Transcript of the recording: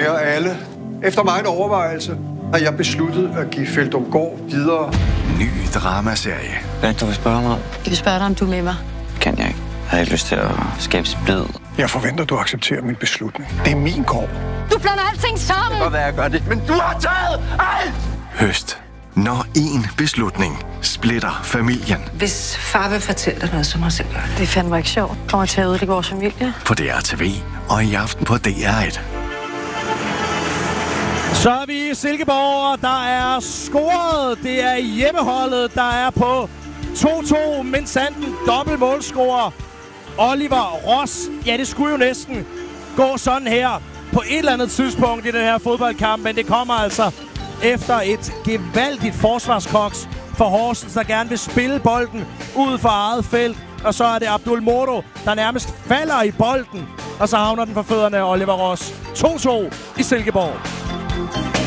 Kære alle, efter meget overvejelse har jeg besluttet at give Feldumgaard videre. Ny dramaserie. Hvad er det, du vil spørge mig om? Jeg vil spørge dig, om du er med mig. Kan jeg ikke. Jeg har ikke lyst til at skabe splid. Jeg forventer, du accepterer min beslutning. Det er min gård. Du blander alting sammen! Det kan godt være, jeg gør det, men du har taget alt! Høst. Når en beslutning splitter familien. Hvis far vil fortælle dig noget, så må jeg selv gøre det. Det fandme ikke sjovt. Kommer til at ødelægge vores familie. På DRTV og i aften på DR1. Så er vi i Silkeborg, og der er scoret. Det er hjemmeholdet, der er på 2-2. Men Sanden dobbeltmålscorer. Oliver Ross. Ja, det skulle jo næsten gå sådan her på et eller andet tidspunkt i den her fodboldkamp. Men det kommer altså efter et gevaldigt forsvarskoks for Horsens, der gerne vil spille bolden ud for eget felt. Og så er det Abdul Moro, der nærmest falder i bolden. Og så havner den for fødderne af Oliver Ross. 2-2 i Silkeborg.